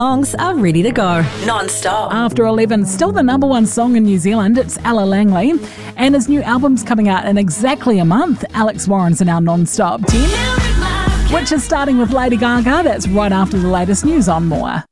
Songs are ready to go. Non-stop. After 11, still the number one song in New Zealand, it's Ella Langley. And his new album's coming out in exactly a month. Alex Warren's in our non-stop 10, which is starting with Lady Gaga. That's right after the latest news on More.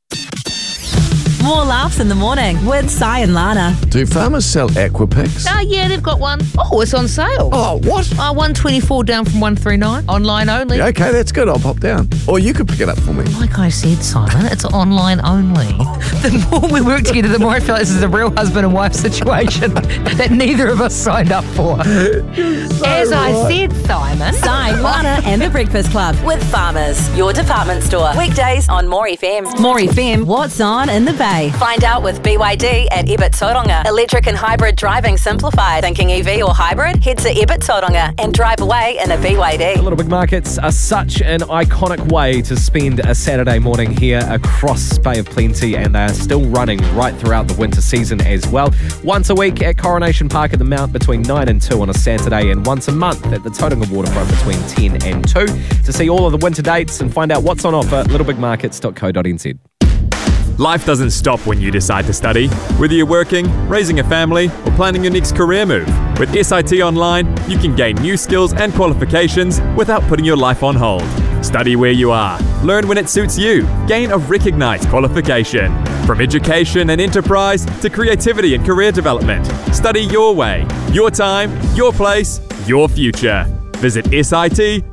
More laughs in the morning with Si and Lana. Do farmers sell Aquapix? Oh, yeah, they've got one. Oh, it's on sale. Oh, what? $124 down from $139. Online only. Yeah, okay, that's good. I'll pop down. Or you could pick it up for me. Like I said, Simon, it's online only. The more we work together, the more I feel like this is a real husband and wife situation that neither of us signed up for. As I said, Simon. Si, Lana and the Breakfast Club with Farmers, your department store. Weekdays on More FM. More FM, what's on in the Bay? Find out with BYD at Ebert Tauranga. Electric and hybrid driving simplified. Thinking EV or hybrid? Head to Ebert Tauranga and drive away in a BYD. Little Big Markets are such an iconic way to spend a Saturday morning here across Bay of Plenty, and they are still running right throughout the winter season as well. Once a week at Coronation Park at the Mount between 9 and 2 on a Saturday, and once a month at the Tauranga Waterfront between 10 and 2. To see all of the winter dates and find out what's on offer, littlebigmarkets.co.nz. Life doesn't stop when you decide to study. Whether you're working, raising a family, or planning your next career move, with SIT Online, you can gain new skills and qualifications without putting your life on hold. Study where you are. Learn when it suits you. Gain a recognised qualification. From education and enterprise to creativity and career development. Study your way, your time, your place, your future. Visit sit.ac.nz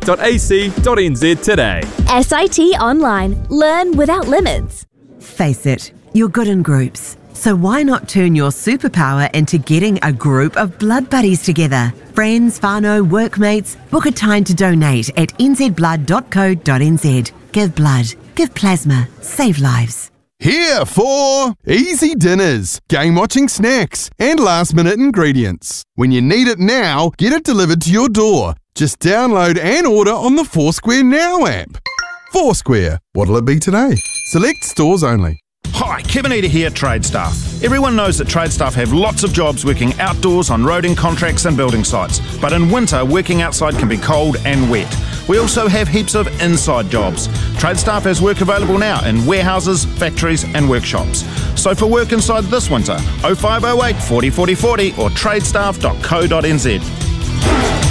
today. SIT Online. Learn without limits. Face it, you're good in groups. So why not turn your superpower into getting a group of blood buddies together? Friends, whānau, workmates, book a time to donate at nzblood.co.nz. Give blood, give plasma, save lives. Here for easy dinners, game-watching snacks, and last-minute ingredients. When you need it now, get it delivered to your door. Just download and order on the Foursquare Now app. Foursquare, what'll it be today? Select stores only. Hi, Kevin Eder here, Trade Staff. Everyone knows that Trade Staff have lots of jobs working outdoors on roading contracts and building sites. But in winter, working outside can be cold and wet. We also have heaps of inside jobs. Trade Staff has work available now in warehouses, factories and workshops. So for work inside this winter, 0508 40 40 40 or tradestaff.co.nz.